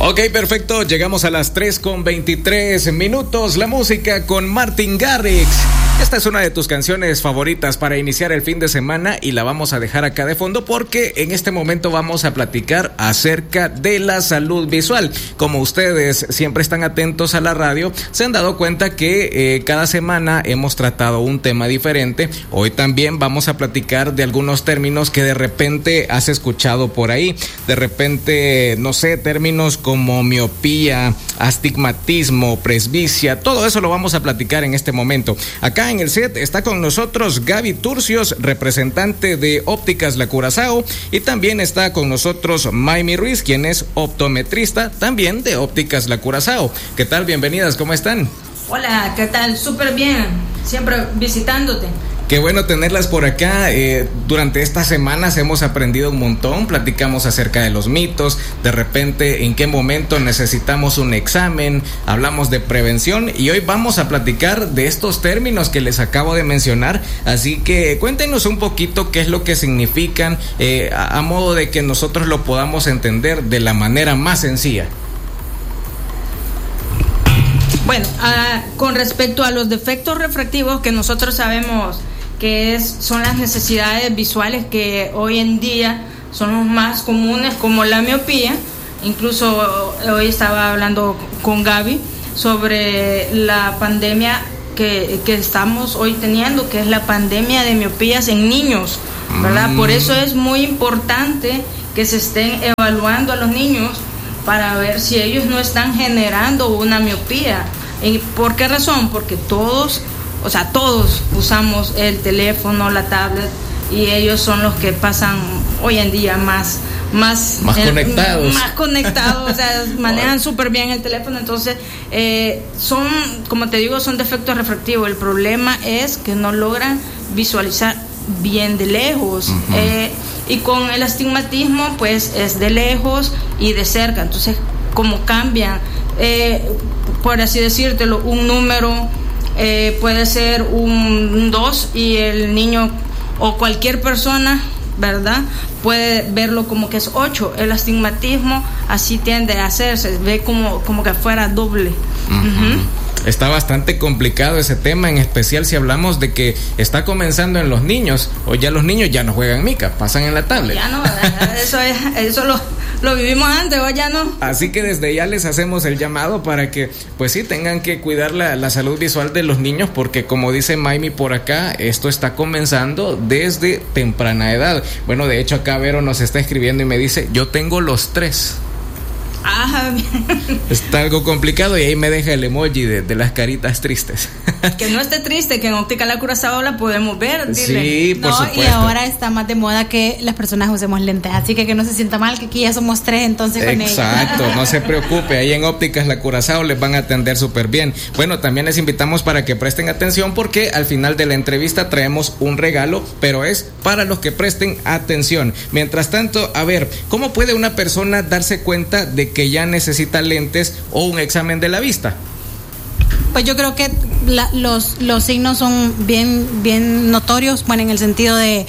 Ok, perfecto. Llegamos a las 3:23. La música con Martin Garrix. Esta es una de tus canciones favoritas para iniciar el fin de semana y la vamos a dejar acá de fondo porque en este momento vamos a platicar acerca de la salud visual. Como ustedes siempre están atentos a la radio, se han dado cuenta que cada semana hemos tratado un tema diferente. Hoy también vamos a platicar de algunos términos que de repente has escuchado por ahí. De repente, no sé, términos como miopía, astigmatismo, presbicia, todo eso lo vamos a platicar en este momento. Acá en el set está con nosotros Gaby Turcios, representante de Ópticas La Curazao, y también está con nosotros Maimi Ruiz, quien es optometrista también de Ópticas La Curazao. ¿Qué tal? Bienvenidas, ¿cómo están? Hola, ¿qué tal? Súper bien, siempre visitándote. Qué bueno tenerlas por acá. Durante estas semanas hemos aprendido un montón, platicamos acerca de los mitos, de repente en qué momento necesitamos un examen, hablamos de prevención y hoy vamos a platicar de estos términos que les acabo de mencionar, así que cuéntenos un poquito qué es lo que significan, a modo de que nosotros lo podamos entender de la manera más sencilla. Bueno, con respecto a los defectos refractivos que nosotros sabemos que son las necesidades visuales que hoy en día son los más comunes, como la miopía. Incluso hoy estaba hablando con Gaby sobre la pandemia que estamos hoy teniendo, que es la pandemia de miopías en niños, ¿verdad? Por eso es muy importante que se estén evaluando a los niños para ver si ellos no están generando una miopía. ¿Y por qué razón? Porque todos usamos el teléfono, la tablet, y ellos son los que pasan hoy en día más conectados, o sea, manejan súper bien el teléfono. Entonces son, como te digo, son defectos refractivos. El problema es que no logran visualizar bien de lejos. Y con el astigmatismo pues es de lejos y de cerca. Entonces, como cambian, por así decírtelo, un número puede ser un 2 y el niño o cualquier persona, ¿verdad?, puede verlo como que es 8. El astigmatismo así tiende a hacerse, ve como que fuera doble. Está bastante complicado ese tema, en especial si hablamos de que está comenzando en los niños. Hoy ya los niños ya no juegan mica, pasan en la tablet. Ya no, eso lo vivimos antes, hoy ya no. Así que desde ya les hacemos el llamado para que, pues sí, tengan que cuidar la salud visual de los niños, porque como dice Maimi por acá, esto está comenzando desde temprana edad. Bueno, de hecho acá Vero nos está escribiendo y me dice, yo tengo los 3. Está algo complicado y ahí me deja el emoji de las caritas tristes. Que no esté triste, que en Óptica La Curazao la podemos ver, dile. Sí, por supuesto. Y ahora está más de moda que las personas usemos lentes, así que no se sienta mal, que aquí ya somos 3 entonces con ella. Exacto, no se preocupe, ahí en Ópticas La Curazao les van a atender súper bien. Bueno, también les invitamos para que presten atención porque al final de la entrevista traemos un regalo, pero es para los que presten atención. Mientras tanto, a ver, ¿cómo puede una persona darse cuenta de que ya necesita lentes o un examen de la vista? Pues yo creo que los signos son bien notorios, bueno, en el sentido de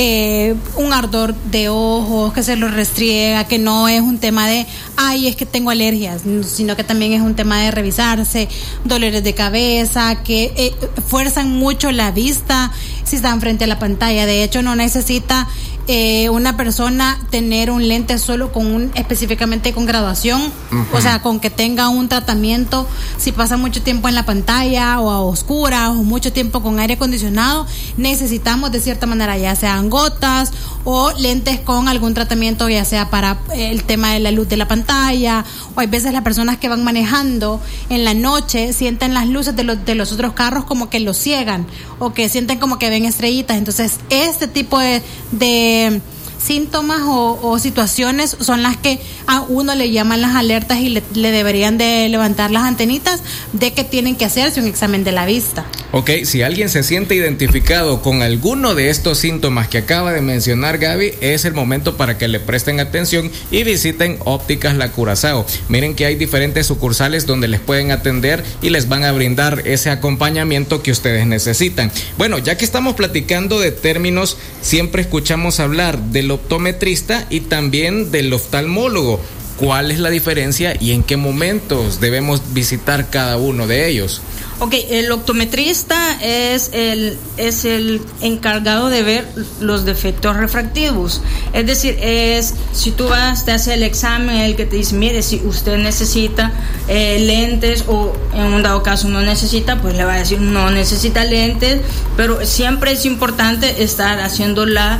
un ardor de ojos, que se los restriega, que no es un tema de, es que tengo alergias, sino que también es un tema de revisarse, dolores de cabeza, que fuerzan mucho la vista si están frente a la pantalla. De hecho, no necesita una persona tener un lente solo específicamente con graduación, o sea, con que tenga un tratamiento. Si pasa mucho tiempo en la pantalla o a oscuras o mucho tiempo con aire acondicionado, necesitamos de cierta manera ya sean gotas o lentes con algún tratamiento, ya sea para el tema de la luz de la pantalla, o hay veces las personas que van manejando en la noche sienten las luces de los otros carros como que los ciegan o que sienten como que ven estrellitas. Entonces este tipo de síntomas o situaciones son las que a uno le llaman las alertas y le deberían de levantar las antenitas de que tienen que hacerse un examen de la vista. Ok, si alguien se siente identificado con alguno de estos síntomas que acaba de mencionar Gaby, es el momento para que le presten atención y visiten Ópticas La Curazao. Miren que hay diferentes sucursales donde les pueden atender y les van a brindar ese acompañamiento que ustedes necesitan. Bueno, ya que estamos platicando de términos, siempre escuchamos hablar del optometrista y también del oftalmólogo. ¿cuál es la diferencia y en qué momentos debemos visitar cada uno de ellos? Ok, el optometrista es el encargado de ver los defectos refractivos. Es decir, si tú vas, te hace el examen, el que te dice, mire, si usted necesita lentes o en un dado caso no necesita, pues le va a decir no necesita lentes, pero siempre es importante estar haciendo la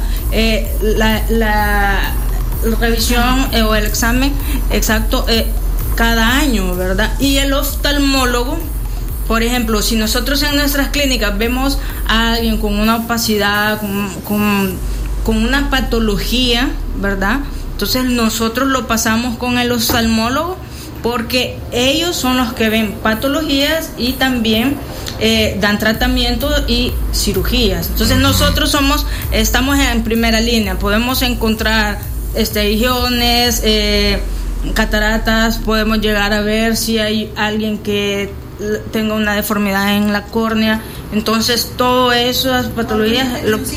revisión o el examen exacto cada año, ¿verdad? Y el oftalmólogo, por ejemplo, si nosotros en nuestras clínicas vemos a alguien con una opacidad, con una patología, ¿verdad? Entonces nosotros lo pasamos con el oftalmólogo, porque ellos son los que ven patologías y también dan tratamiento y cirugías. Entonces nosotros estamos en primera línea, podemos encontrar regiones, cataratas, podemos llegar a ver si hay alguien que tenga una deformidad en la córnea. Entonces todas esas patologías,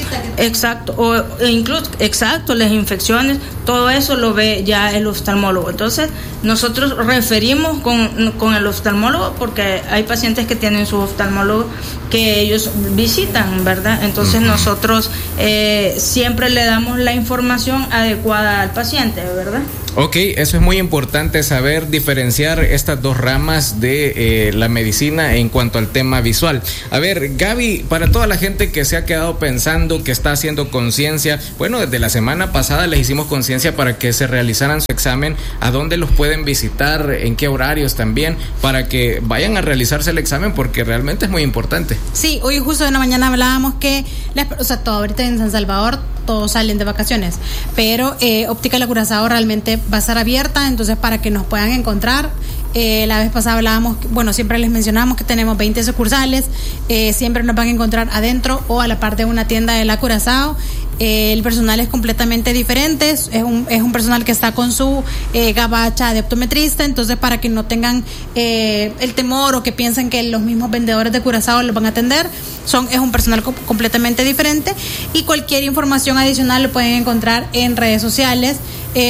incluso las infecciones, todo eso lo ve ya el oftalmólogo. Entonces nosotros referimos con el oftalmólogo, porque hay pacientes que tienen su oftalmólogo que ellos visitan, ¿verdad? Entonces nosotros siempre le damos la información adecuada al paciente, ¿verdad? Ok, eso es muy importante, saber diferenciar estas dos ramas de la medicina en cuanto al tema visual. A ver, Gaby, para toda la gente que se ha quedado pensando, que está haciendo conciencia, bueno, desde la semana pasada les hicimos conciencia para que se realizaran su examen. ¿A dónde los pueden visitar? ¿En qué horarios también? Para que vayan a realizarse el examen, porque realmente es muy importante. Sí, hoy justo en la mañana hablábamos que, todo ahorita en San Salvador todos salen de vacaciones, pero Óptica La Curazao realmente va a estar abierta, entonces para que nos puedan encontrar. La vez pasada hablábamos, siempre les mencionamos que tenemos 20 sucursales, siempre nos van a encontrar adentro o a la par de una tienda de La Curazao. El personal es completamente diferente, es un personal que está con su gabacha de optometrista, entonces para que no tengan el temor o que piensen que los mismos vendedores de Curazao los van a atender, es un personal completamente diferente. Y cualquier información adicional lo pueden encontrar en redes sociales.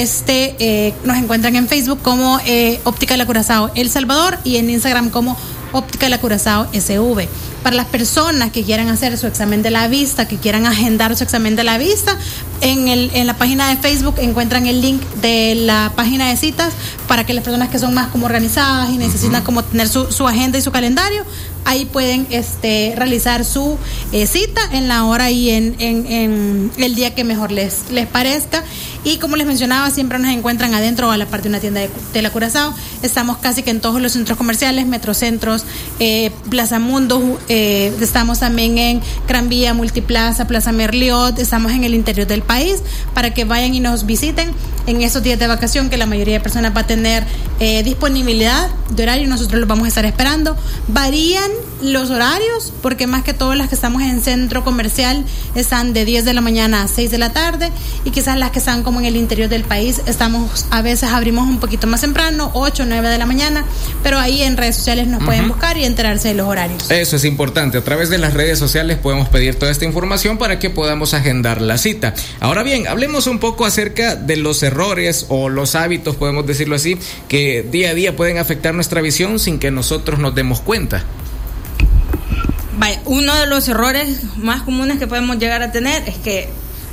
Nos encuentran en Facebook como Óptica La Curazao El Salvador y en Instagram como Óptica La Curazao SV. Para las personas que quieran hacer su examen de la vista, que quieran agendar su examen de la vista, en la página de Facebook encuentran el link de la página de citas para que las personas que son más como organizadas y necesitan como tener su agenda y su calendario, ahí pueden realizar su cita en la hora y en el día que mejor les parezca. Y como les mencionaba, siempre nos encuentran adentro o a la parte de una tienda de La Curazao. Estamos casi que en todos los centros comerciales, Metrocentros, Plaza Mundo, estamos también en Gran Vía, Multiplaza, Plaza Merliot, estamos en el interior del país, para que vayan y nos visiten en esos días de vacación que la mayoría de personas va a tener disponibilidad de horario. Nosotros los vamos a estar esperando. Varían los horarios, porque más que todo las que estamos en centro comercial están de 10 de la mañana a 6 de la tarde, y quizás las que están como en el interior del país, a veces abrimos un poquito más temprano, 8 o 9 de la mañana, pero ahí en redes sociales nos pueden buscar y enterarse de los horarios. Eso es importante, a través de las redes sociales podemos pedir toda esta información para que podamos agendar la cita. Ahora bien, hablemos un poco acerca de los errores o los hábitos, podemos decirlo así, que día a día pueden afectar nuestra visión sin que nosotros nos demos cuenta. Uno de los errores más comunes que podemos llegar a tener es que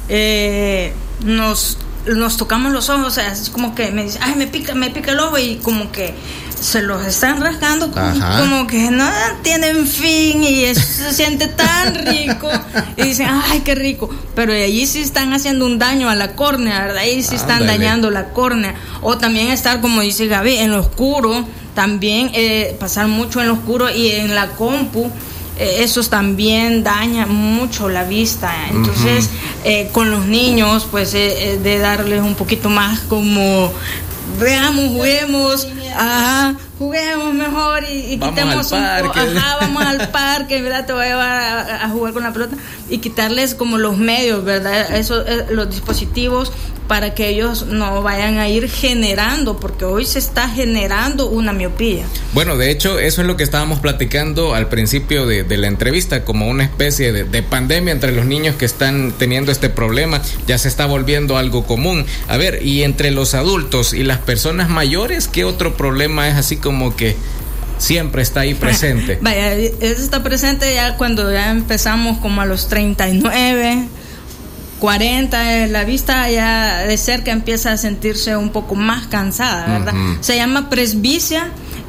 nos tocamos los ojos, o sea, es como que me dice, ay, me pica el ojo, y como que se los están rascando, como que no tienen fin, y eso se siente tan rico, y dicen, ay, qué rico, pero allí sí están haciendo un daño a la córnea, ¿verdad? Ahí sí están dañando la córnea. O también estar, como dice Gaby, en lo oscuro, también pasar mucho en lo oscuro y en la compu. Esos también daña mucho la vista. Entonces, con los niños, pues de darles un poquito más como, veamos, juguemos, juguemos mejor y quitemos vamos al parque, ¿verdad? Te voy a llevar a jugar con la pelota y quitarles como los medios, ¿verdad? Los dispositivos para que ellos no vayan a ir generando, porque hoy se está generando una miopía. Bueno, de hecho, eso es lo que estábamos platicando al principio de la entrevista, como una especie de pandemia entre los niños que están teniendo este problema, ya se está volviendo algo común. A ver, y entre los adultos y las personas mayores, ¿qué otro problema es así como que siempre está ahí presente? Vaya, eso está presente ya cuando ya empezamos como a los 39, 40, la vista ya de cerca empieza a sentirse un poco más cansada, ¿verdad? Uh-huh. Se llama presbicia,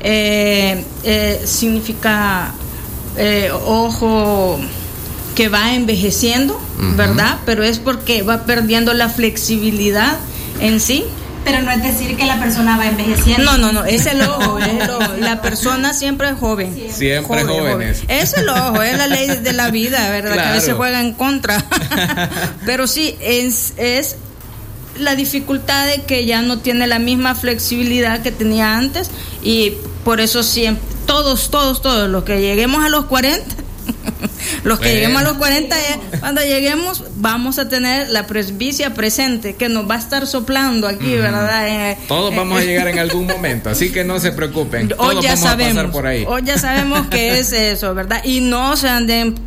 significa ojo que va envejeciendo, uh-huh, ¿verdad? Pero es porque va perdiendo la flexibilidad en sí. Pero no es decir que la persona va envejeciendo. No, es el ojo, La persona siempre es joven. Siempre jóvenes. Es el ojo, es la ley de la vida, ¿verdad? Claro. Que a veces juega en contra. Pero sí, es la dificultad de que ya no tiene la misma flexibilidad que tenía antes, y por eso siempre, todos los que lleguemos a los 40, lleguemos a los 40, cuando lleguemos vamos a tener la presbicia presente, que nos va a estar soplando aquí, ¿verdad? Todos vamos a llegar en algún momento, así que no se preocupen. Todos vamos a pasar por ahí. Hoy ya sabemos que es eso, ¿verdad? Y no se anden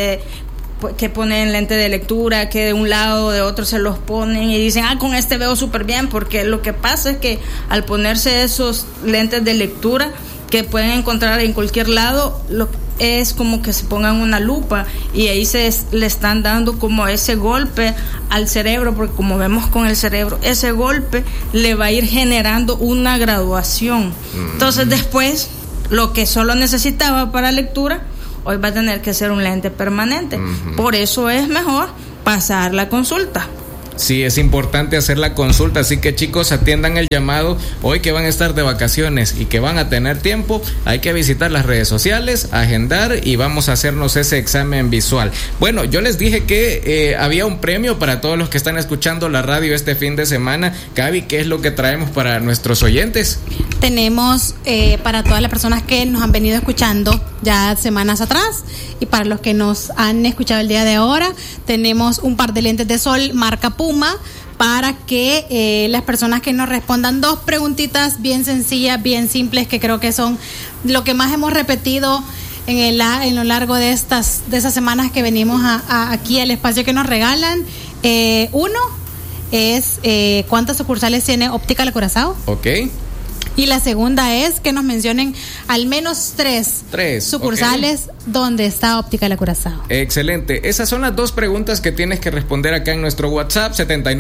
que ponen lente de lectura, que de un lado o de otro se los ponen y dicen, con este veo súper bien, porque lo que pasa es que al ponerse esos lentes de lectura que pueden encontrar en cualquier lado, es como que se pongan una lupa y ahí le están dando como ese golpe al cerebro, porque como vemos con el cerebro, ese golpe le va a ir generando una graduación. Entonces después, lo que solo necesitaba para lectura, hoy va a tener que ser un lente permanente. Por eso es mejor pasar la consulta. Sí, es importante hacer la consulta, así que chicos, atiendan el llamado. Hoy que van a estar de vacaciones y que van a tener tiempo, hay que visitar las redes sociales, agendar y vamos a hacernos ese examen visual. Bueno, yo les dije que había un premio para todos los que están escuchando la radio este fin de semana. Gaby, ¿qué es lo que traemos para nuestros oyentes? Tenemos para todas las personas que nos han venido escuchando ya semanas atrás y para los que nos han escuchado el día de ahora, tenemos un par de lentes de sol marca Puma para que las personas que nos respondan 2 preguntitas bien sencillas, bien simples, que creo que son lo que más hemos repetido en lo largo de esas semanas que venimos aquí al espacio que nos regalan. Uno es ¿cuántas sucursales tiene Óptica La Curazao? Ok. Y la segunda es que nos mencionen al menos 3 sucursales donde está Óptica La Curazao. Excelente. Esas son las 2 preguntas que tienes que responder acá en nuestro WhatsApp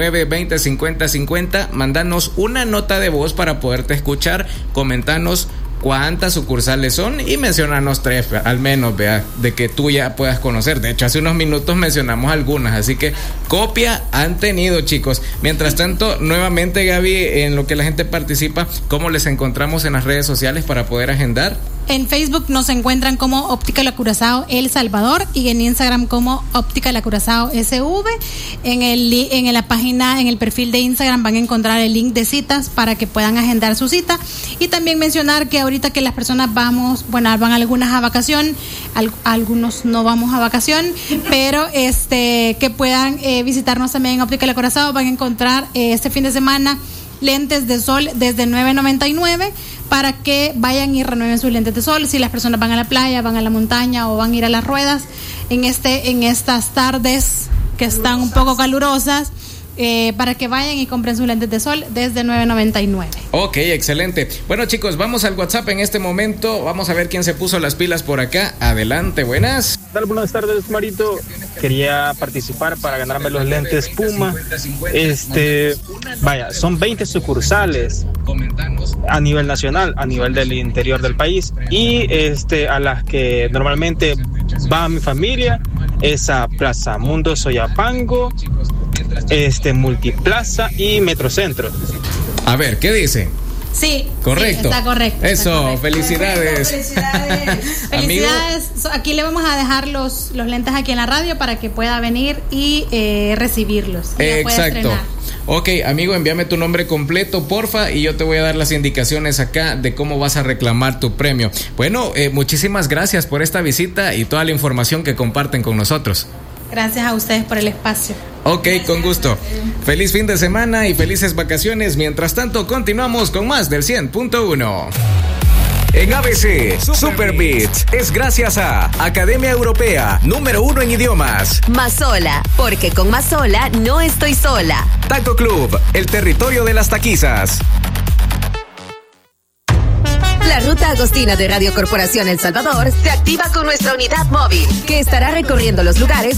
79205050. Mándanos una nota de voz para poderte escuchar. Comentanos cuántas sucursales son y mencionanos 3 al menos, vea, de que tú ya puedas conocer. De hecho, hace unos minutos mencionamos algunas, así que copia han tenido, chicos. Mientras tanto, nuevamente, Gaby, en lo que la gente participa, ¿cómo les encontramos en las redes sociales para poder agendar? En Facebook nos encuentran como Óptica La Curazao El Salvador y en Instagram como Óptica La Curazao SV. En la página, en el perfil de Instagram van a encontrar el link de citas para que puedan agendar su cita. Y también mencionar que ahorita que las personas van algunas a vacación, algunos no vamos a vacación, pero que puedan visitarnos también en Óptica La Curazao. Van a encontrar este fin de semana lentes de sol desde $9.99 para que vayan y renueven sus lentes de sol. Si las personas van a la playa, van a la montaña o van a ir a las ruedas en estas tardes que están un poco calurosas, para que vayan y compren sus lentes de sol desde $9.99. Ok, excelente. Bueno, chicos, vamos al WhatsApp en este momento. Vamos a ver quién se puso las pilas por acá. Adelante, buenas. Buenas tardes, Marito. Quería participar para ganarme los lentes Puma. Son 20 sucursales a nivel nacional, a nivel del interior del país, y a las que normalmente va mi familia es a Plaza Mundo Soyapango, Multiplaza y Metrocentro. A ver, ¿qué dice? Sí. Correcto. Sí, está correcto. Eso, está correcto. felicidades. Felicidades. Aquí le vamos a dejar los lentes aquí en la radio para que pueda venir y recibirlos. Exacto. Ok, amigo, envíame tu nombre completo, porfa, y yo te voy a dar las indicaciones acá de cómo vas a reclamar tu premio. Bueno, muchísimas gracias por esta visita y toda la información que comparten con nosotros. Gracias a ustedes por el espacio. Ok, con gusto. Feliz fin de semana y felices vacaciones. Mientras tanto, continuamos con más del 100.1. En ABC, Super Beats es gracias a Academia Europea, número 1 en idiomas. Mazola, porque con Mazola no estoy sola. Taco Club, el territorio de las taquizas. La Ruta Agostina de Radio Corporación El Salvador se activa con nuestra unidad móvil, que estará recorriendo los lugares